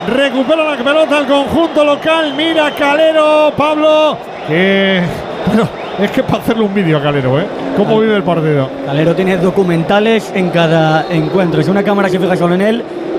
Recupera la pelota el conjunto local. Mira Calero, Pablo. Bueno, es que es para hacerle un vídeo a Calero, ¿eh? Cómo vive el partido. Calero tiene documentales en cada encuentro. Si una cámara se fija solo en él,